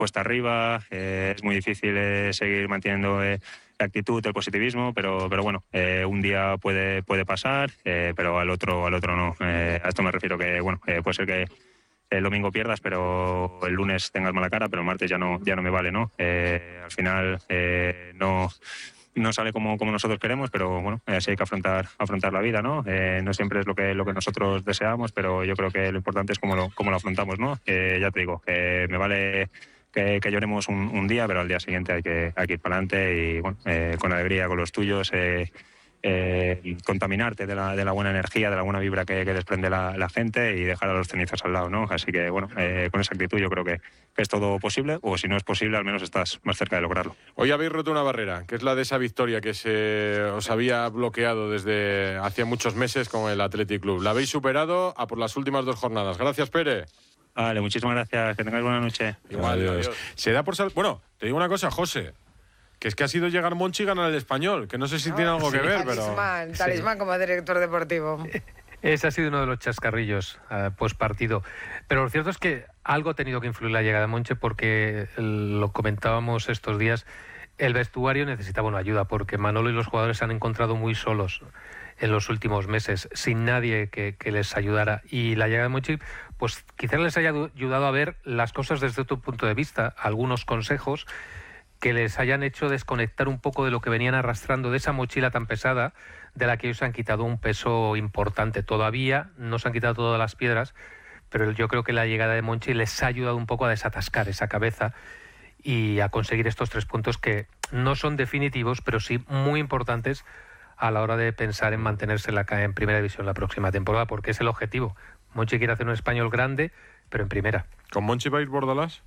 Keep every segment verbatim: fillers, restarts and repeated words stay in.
cuesta arriba, eh, es muy difícil eh, seguir manteniendo eh, la actitud, el positivismo, pero, pero bueno, eh, un día puede, puede pasar, eh, pero al otro, al otro no. Eh, a esto me refiero que, bueno, eh, puede ser que el domingo pierdas, pero el lunes tengas mala cara, pero el martes ya no, ya no me vale, ¿no? Eh, al final eh, no... No sale como, como nosotros queremos, pero bueno, así hay que afrontar, afrontar la vida, ¿no? Eh, no siempre es lo que, lo que nosotros deseamos, pero yo creo que lo importante es cómo lo, cómo lo afrontamos, ¿no? Eh, ya te digo, que me vale que, que lloremos un, un día, pero al día siguiente hay que, hay que ir para adelante y bueno, eh, con alegría, con los tuyos, eh, eh, contaminarte de la, de la buena energía, de la buena vibra que, que desprende la, la gente y dejar a los cenizas al lado, ¿no? Así que bueno, eh, con esa actitud yo creo que, que es todo posible, o si no es posible, al menos estás más cerca de lograrlo. Hoy habéis roto una barrera, que es la de esa victoria que se os había bloqueado desde hacía muchos meses con el Athletic Club. La habéis superado a por las últimas dos jornadas. Gracias, Pere. Vale, muchísimas gracias. Que tengáis buena noche. Igual, adiós. Adiós. Se da por sal... Bueno, te digo una cosa, José, que es que ha sido llegar Monchi y ganar el Español, que no sé si no, tiene algo sí, que ver, talismán, pero... talismán sí. como director deportivo. Ese ha sido uno de los chascarrillos uh, post partido. Pero lo cierto es que algo ha tenido que influir la llegada de Monchi, porque lo comentábamos estos días, el vestuario necesitaba una ayuda, porque Manolo y los jugadores se han encontrado muy solos en los últimos meses, sin nadie que, que les ayudara. Y la llegada de Monchi, pues quizás les haya ayudado a ver las cosas desde otro punto de vista, algunos consejos que les hayan hecho desconectar un poco de lo que venían arrastrando, de esa mochila tan pesada, de la que ellos han quitado un peso importante. Todavía no se han quitado todas las piedras, pero yo creo que la llegada de Monchi les ha ayudado un poco a desatascar esa cabeza y a conseguir estos tres puntos que no son definitivos, pero sí muy importantes a la hora de pensar en mantenerse en, la, en primera división la próxima temporada, porque es el objetivo. Monchi quiere hacer un Español grande, pero en primera. ¿Con Monchi va a ir Bordalás?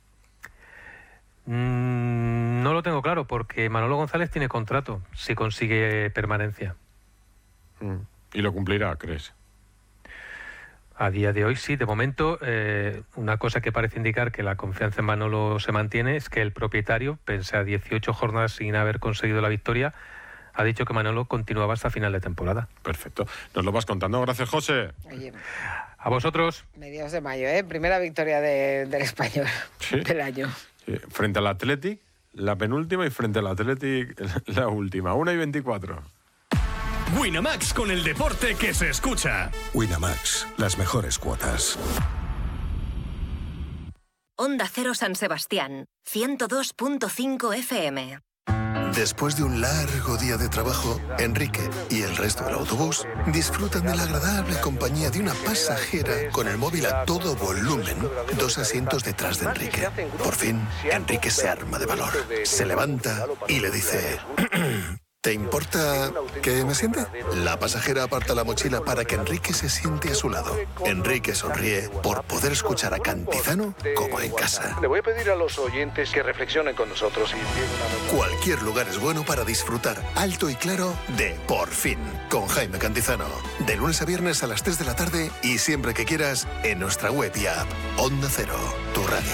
Mm, no lo tengo claro, porque Manolo González tiene contrato si consigue permanencia. Mm. ¿Y lo cumplirá, crees? A día de hoy sí. De momento, eh, una cosa que parece indicar que la confianza en Manolo se mantiene es que el propietario, pese a dieciocho jornadas sin haber conseguido la victoria, ha dicho que Manolo continuaba hasta final de temporada. Perfecto. Nos lo vas contando. Gracias, José. Oye, a vosotros. Mediados de mayo, ¿eh? Primera victoria de, del Español, ¿sí?, del año. Sí. Frente al Athletic, la penúltima, y frente al Athletic, la última. una y veinticuatro. Winamax, con el deporte que se escucha. Winamax, las mejores cuotas. Onda Cero San Sebastián, ciento dos punto cinco F M. Después de un largo día de trabajo, Enrique y el resto del autobús disfrutan de la agradable compañía de una pasajera con el móvil a todo volumen, dos asientos detrás de Enrique. Por fin, Enrique se arma de valor, se levanta y le dice: ¿te importa que me siente? La pasajera aparta la mochila para que Enrique se siente a su lado. Enrique sonríe por poder escuchar a Cantizano como en casa. Le voy a pedir a los oyentes que reflexionen con nosotros. Y... Cualquier lugar es bueno para disfrutar alto y claro de Por Fin, con Jaime Cantizano. De lunes a viernes a las tres de la tarde y siempre que quieras en nuestra web y app. Onda Cero, tu radio.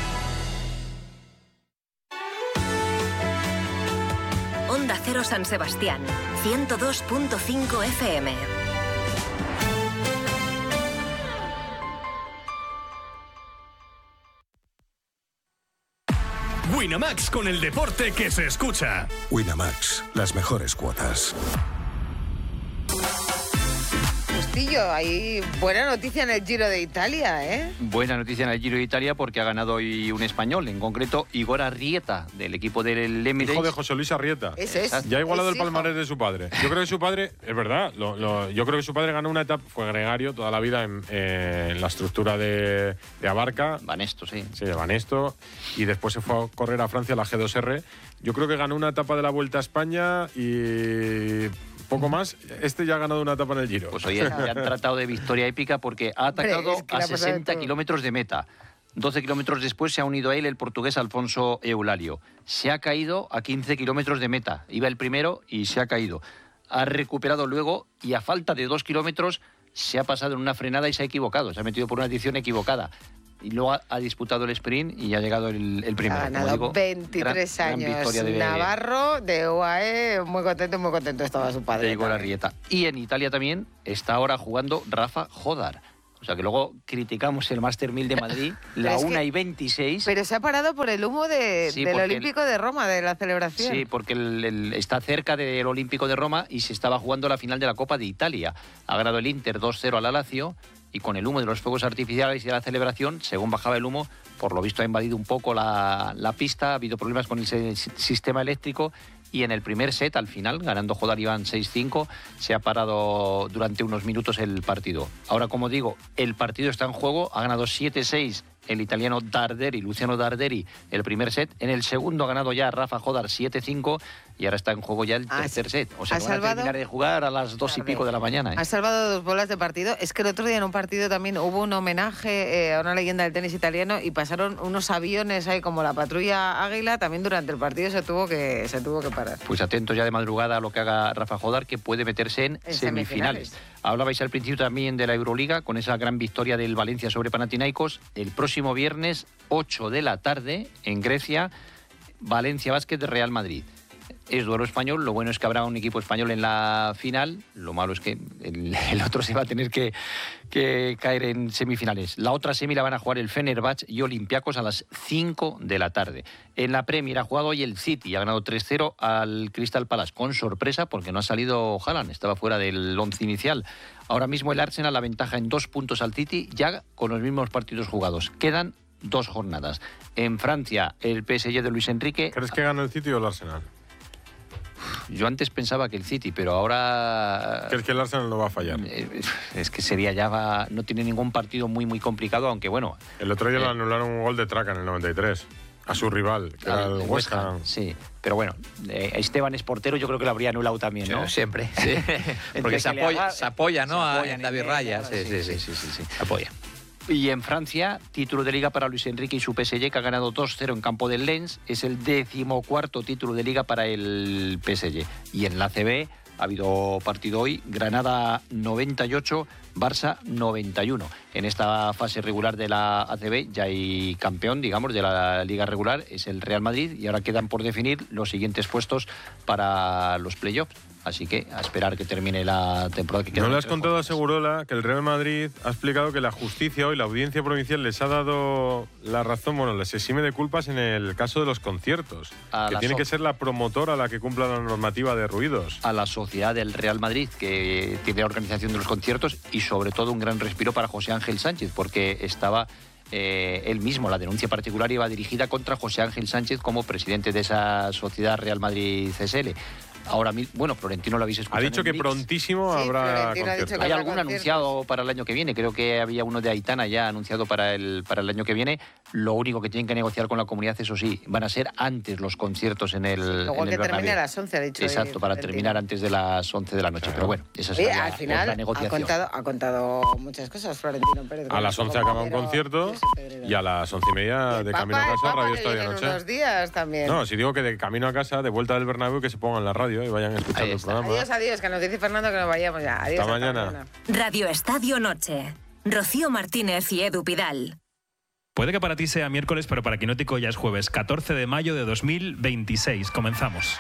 Onda Cero San Sebastián, ciento dos punto cinco F M. Winamax, con el deporte que se escucha. Winamax, las mejores cuotas. Justillo, hay buena noticia en el Giro de Italia, ¿eh? Buena noticia en el Giro de Italia, porque ha ganado hoy un español, en concreto Igor Arrieta, del equipo del Emirates. Hijo de José Luis Arrieta. Ese es. Ya ha igualado es el palmarés de su padre. Yo creo que su padre, es verdad, lo, lo, yo creo que su padre ganó una etapa, fue gregario toda la vida en, eh, en la estructura de, de Abarca. Banesto, sí. Sí, de Banesto. Y después se fue a correr a Francia, la G dos R. Yo creo que ganó una etapa de la Vuelta a España y... poco más, este ya ha ganado una etapa en el Giro. Pues oye, ya han tratado de victoria épica porque ha atacado es que a sesenta kilómetros de meta. doce kilómetros después se ha unido a él el portugués Alfonso Eulario. Se ha caído a quince kilómetros de meta. Iba el primero y se ha caído. Ha recuperado luego y a falta de dos kilómetros se ha pasado en una frenada y se ha equivocado. Se ha metido por una dirección equivocada. Y luego ha, ha disputado el sprint y ha llegado el, el primero. Ha ganado digo, veintitrés gran, años. Gran de, Navarro, de U A E, muy contento, muy contento estaba su padre. De Igor Arrieta. Y en Italia también está ahora jugando Rafa Jodar. O sea que luego criticamos el Master mil de Madrid, la una y veintiséis. Pero se ha parado por el humo de, sí, del Olímpico el, de Roma, de la celebración. Sí, porque el, el, está cerca del Olímpico de Roma y se estaba jugando la final de la Copa de Italia. Ha ganado el Inter dos cero a la Lazio y con el humo de los fuegos artificiales y de la celebración, según bajaba el humo, por lo visto ha invadido un poco la, la pista, ha habido problemas con el sistema eléctrico y en el primer set, al final, ganando Jodar Iván seis cinco, se ha parado durante unos minutos el partido. Ahora, como digo, el partido está en juego, ha ganado siete seis el italiano Darderi, Luciano Darderi, el primer set. En el segundo ha ganado ya Rafa Jodar siete cinco y ahora está en juego ya el ah, tercer set. O sea, ¿ha que van salvado? a terminar de jugar a las dos y pico de la mañana. ¿eh? Ha salvado dos bolas de partido. Es que el otro día en un partido también hubo un homenaje eh, a una leyenda del tenis italiano y pasaron unos aviones ahí como la patrulla Águila. También durante el partido se tuvo que, se tuvo que parar. Pues atentos ya de madrugada a lo que haga Rafa Jodar, que puede meterse en, en semifinales. semifinales. Hablabais al principio también de la Euroliga, con esa gran victoria del Valencia sobre Panathinaikos. El próximo viernes, ocho de la tarde, en Grecia, Valencia Básquet de Real Madrid. Es duelo español, lo bueno es que habrá un equipo español en la final, lo malo es que el, el otro se va a tener que, que caer en semifinales. La otra semi la van a jugar el Fenerbahce y Olympiacos a las cinco de la tarde. En la Premier ha jugado hoy el City, ha ganado tres cero al Crystal Palace, con sorpresa porque no ha salido Haaland, estaba fuera del once inicial. Ahora mismo el Arsenal la ventaja en dos puntos al City, ya con los mismos partidos jugados. Quedan dos jornadas. En Francia, el P S G de Luis Enrique... ¿Crees que gana el City o el Arsenal? Yo antes pensaba que el City, pero ahora... ¿Crees que el Arsenal no va a fallar? Es que sería ya... Va, no tiene ningún partido muy, muy complicado, aunque bueno... El otro día eh, le anularon un gol de Traca en el noventa y tres. A su rival, que era el West Ham. Sí, pero bueno, eh, Esteban es portero, yo creo que lo habría anulado también, ¿no? Sí, siempre, sí. Porque se apoya, haga, se apoya, ¿no? Se apoya en David Raya, sí, sí, sí, sí, sí, sí, se apoya. Y en Francia, título de Liga para Luis Enrique y su P S G, que ha ganado dos cero en campo del Lens. Es el decimocuarto título de Liga para el P S G. Y en la A C B ha habido partido hoy, Granada noventa y ocho, Barça noventa y uno. En esta fase regular de la A C B ya hay campeón, digamos, de la Liga regular, es el Real Madrid, y ahora quedan por definir los siguientes puestos para los playoffs. Así que a esperar que termine la temporada. Que ¿No le has contado a Segurola que el Real Madrid ha explicado que la justicia hoy, la audiencia provincial, les ha dado la razón, bueno, les exime de culpas en el caso de los conciertos? A que tiene so que ser la promotora la que cumpla la normativa de ruidos. A la sociedad del Real Madrid, que tiene la organización de los conciertos, y sobre todo un gran respiro para José Ángel Sánchez, porque estaba... Eh, él mismo, la denuncia particular iba dirigida contra José Ángel Sánchez como presidente de esa sociedad Real Madrid C S L. Ahora mismo, bueno, Florentino lo habéis escuchado. Ha dicho que prontísimo sí, habrá conciertos. Hay algún anunciado para el año que viene. Creo que había uno de Aitana ya anunciado para el, para el año que viene. Lo único que tienen que negociar con la comunidad, eso sí, van a ser antes los conciertos en el Luego en que el termine a las once, ha dicho. Exacto, para Florentino. terminar antes de las once de la noche. Claro. Pero bueno, esa es al final la negociación. Ha contado, ha contado muchas cosas Florentino Pérez. A las once acaba un concierto y a las once y media de camino a casa, Radio Estadio Noche. Unos días también. No, si digo que de camino a casa, de vuelta del Bernabéu, que se pongan la radio y vayan escuchando el programa. Adiós, adiós, que nos dice Fernando que nos vayamos ya. Adiós. Hasta mañana. mañana. Radio Estadio Noche. Rocío Martínez y Edu Pidal. Puede que para ti sea miércoles, pero para Quinótico ya es jueves, catorce de mayo de dos mil veintiséis. Comenzamos.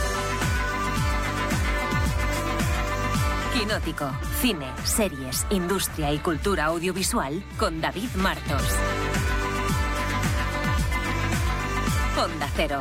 Quinótico. Cine, series, industria y cultura audiovisual con David Martos. Onda Cero.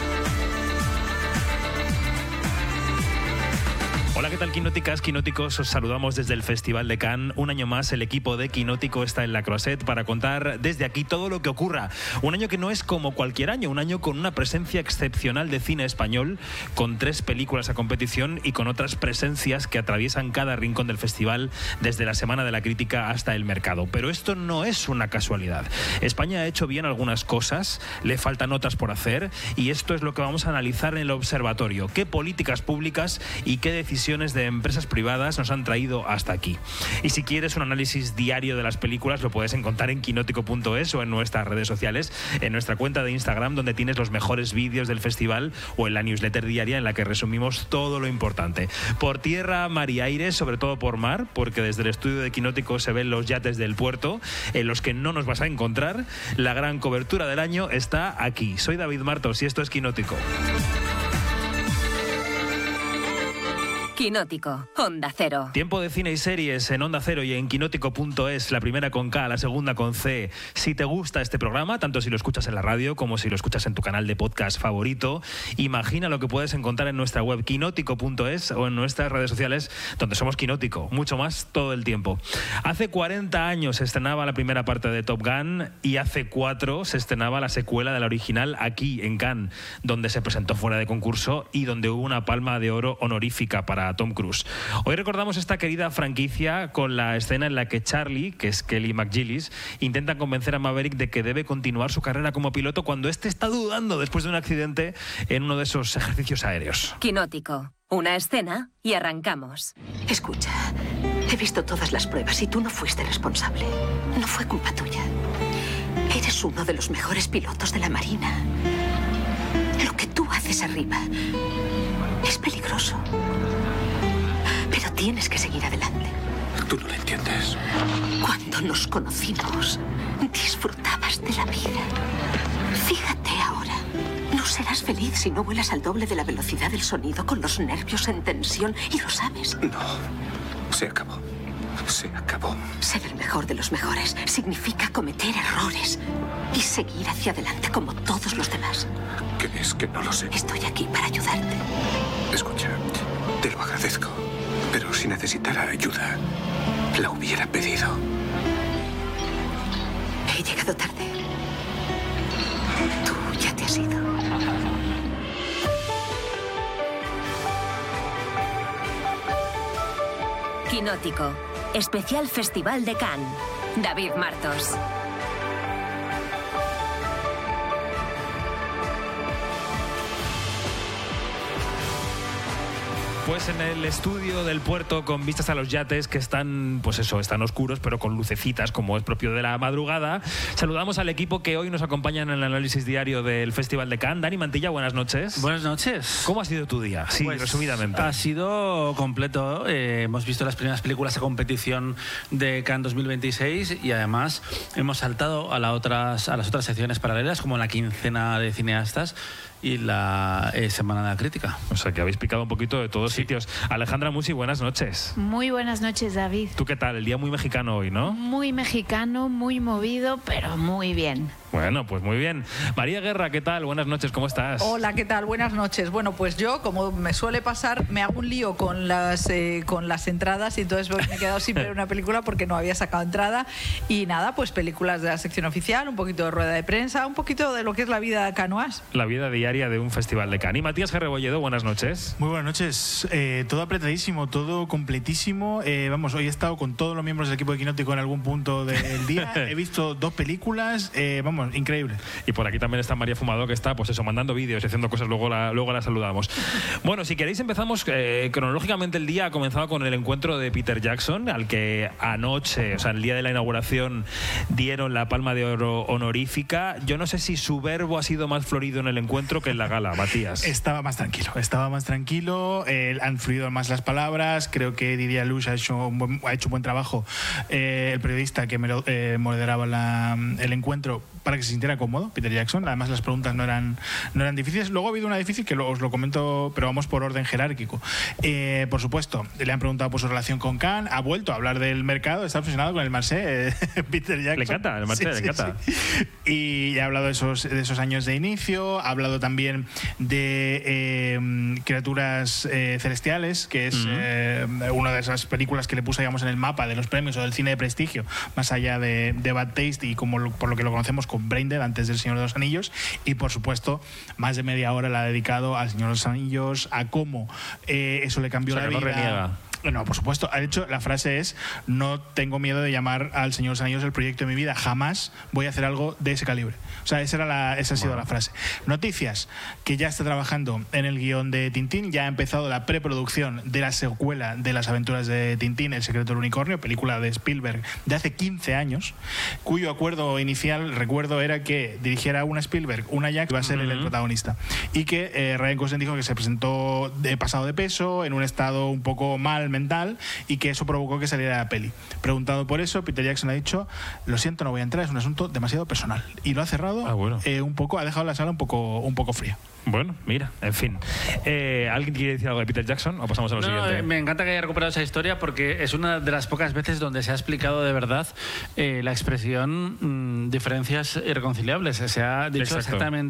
Hola, ¿qué tal, quinóticas, quinóticos? Os saludamos desde el Festival de Cannes. Un año más el equipo de Quinótico está en la Croisette para contar desde aquí todo lo que ocurra. Un año que no es como cualquier año, un año con una presencia excepcional de cine español, con tres películas a competición y con otras presencias que atraviesan cada rincón del festival, desde la Semana de la Crítica hasta el mercado. Pero esto no es una casualidad. España ha hecho bien algunas cosas, le faltan otras por hacer, y esto es lo que vamos a analizar en el observatorio. ¿Qué políticas públicas y qué decisiones de empresas privadas nos han traído hasta aquí? Y si quieres un análisis diario de las películas, lo puedes encontrar en quinótico punto es o en nuestras redes sociales, en nuestra cuenta de Instagram, donde tienes los mejores vídeos del festival, o en la newsletter diaria en la que resumimos todo lo importante. Por tierra, mar y aire, sobre todo por mar, porque desde el estudio de Quinótico se ven los yates del puerto, en los que no nos vas a encontrar. La gran cobertura del año está aquí. Soy David Martos y esto es Quinótico. Quinótico, Onda Cero. Tiempo de cine y series en Onda Cero y en quinótico punto es, la primera con K, la segunda con C. Si te gusta este programa, tanto si lo escuchas en la radio como si lo escuchas en tu canal de podcast favorito, imagina lo que puedes encontrar en nuestra web quinótico punto es o en nuestras redes sociales, donde somos Quinótico, mucho más todo el tiempo. Hace cuarenta años se estrenaba la primera parte de Top Gun y hace cuatro se estrenaba la secuela de la original aquí en Cannes, donde se presentó fuera de concurso y donde hubo una palma de oro honorífica para Tom Cruise. Hoy recordamos esta querida franquicia con la escena en la que Charlie, que es Kelly McGillis, intenta convencer a Maverick de que debe continuar su carrera como piloto cuando este está dudando después de un accidente en uno de esos ejercicios aéreos. Quinótico, una escena y arrancamos. Escucha, he visto todas las pruebas y tú no fuiste responsable. No fue culpa tuya. Eres uno de los mejores pilotos de la Marina. Lo que tú haces arriba es peligroso. Pero tienes que seguir adelante. Tú no lo entiendes. Cuando nos conocimos, disfrutabas de la vida. Fíjate ahora. No serás feliz si no vuelas al doble de la velocidad del sonido con los nervios en tensión y lo sabes. No. Se acabó. Se acabó. Ser el mejor de los mejores significa cometer errores y seguir hacia adelante como todos los demás. ¿Crees que no lo sé? Estoy aquí para ayudarte. Escucha, te lo agradezco, pero si necesitara ayuda, la hubiera pedido. He llegado tarde. Tú ya te has ido. Quinótico, especial Festival de Cannes. David Martos. Pues en el estudio del puerto con vistas a los yates que están, pues eso, están oscuros pero con lucecitas como es propio de la madrugada. Saludamos al equipo que hoy nos acompaña en el análisis diario del Festival de Cannes. Dani Mantilla, buenas noches. Buenas noches. ¿Cómo ha sido tu día? Sí, pues, resumidamente. Ha sido completo. Eh, hemos visto las primeras películas a competición de Cannes dos mil veintiséis y además hemos saltado a, la otras, a las otras secciones paralelas como la quincena de cineastas y la eh, Semana de la Crítica. O sea, que habéis picado un poquito de todos sí. sitios. Alejandra Musi, buenas noches. Muy buenas noches, David. ¿Tú qué tal? El día muy mexicano hoy, ¿no? Muy mexicano, muy movido, pero muy bien. Bueno, pues muy bien. María Guerra, ¿qué tal? Buenas noches, ¿cómo estás? Hola, ¿qué tal? Buenas noches. Bueno, pues yo, como me suele pasar, me hago un lío con las, eh, con las entradas y entonces me he quedado sin ver una película porque no había sacado entrada. Y nada, pues películas de la sección oficial, un poquito de rueda de prensa, un poquito de lo que es la vida canoas. La vida diaria de un festival de Cannes. Y Matías Gerrebolledo, buenas noches. Muy buenas noches. Eh, todo apretadísimo, todo completísimo. Eh, vamos, hoy he estado con todos los miembros del equipo de Quinótico en algún punto del día. He visto dos películas, eh, vamos, increíble. Y por aquí también está María Fumado, que está, pues eso, mandando vídeos y haciendo cosas, luego la, luego la saludamos. Bueno, si queréis empezamos eh, cronológicamente. El día ha comenzado con el encuentro de Peter Jackson, al que anoche, o sea, el día de la inauguración, dieron la palma de oro honorífica. Yo no sé si su verbo ha sido más florido en el encuentro que en la gala, Matías. Estaba más tranquilo, estaba más tranquilo, eh, han fluido más las palabras. Creo que Didier Luch ha hecho un buen, ha hecho un buen trabajo, eh, el periodista que me lo, eh, moderaba la, el encuentro, para que se sintiera cómodo, Peter Jackson. Además, las preguntas no eran, no eran difíciles. Luego ha habido una difícil que lo, os lo comento, pero vamos por orden jerárquico. Eh, por supuesto, le han preguntado por su relación con Cannes, ha vuelto a hablar del mercado, está obsesionado con el Marseille, eh, Peter Jackson. Le encanta, el Marseille, sí, le encanta. Sí, sí. Y ha hablado de esos, de esos años de inicio, ha hablado también de eh, Criaturas eh, Celestiales, que es uh-huh. eh, una de esas películas que le puso, digamos, en el mapa de los premios o del cine de prestigio, más allá de, de Bad Taste y como lo, por lo que lo conocemos con Braindead antes del Señor de los Anillos. Y por supuesto, más de media hora la ha dedicado al Señor de los Anillos, a cómo eh, eso le cambió o sea, la que vida. No reniega. No, por supuesto. De hecho, la frase es: no tengo miedo de llamar al Señor de los Anillos el proyecto de mi vida. Jamás voy a hacer algo de ese calibre. O sea, esa, era la, esa ha sido bueno. la frase. Noticias: que ya está trabajando en el guión de Tintín. Ya ha empezado la preproducción de la secuela de las aventuras de Tintín, El secreto del unicornio, película de Spielberg de hace quince años, cuyo acuerdo inicial, recuerdo, era que dirigiera una Spielberg, una Jack, que iba a ser uh-huh. él el protagonista. Y que eh, Ryan Gosling dijo que se presentó de pasado de peso, en un estado un poco mal mental y que eso provocó que saliera la peli. Preguntado por eso, Peter Jackson ha dicho, lo siento, no voy a entrar, es un asunto demasiado personal. Y lo ha cerrado ah, bueno. eh, un poco, ha dejado la sala un poco, un poco fría. Bueno, mira, en fin. Eh, ¿Alguien quiere decir algo de Peter Jackson o pasamos a lo no, siguiente? Me encanta que haya recuperado esa historia porque es una de las pocas veces donde se ha explicado de verdad eh, la expresión mmm, diferencias irreconciliables. Se ha dicho Exacto. exactamente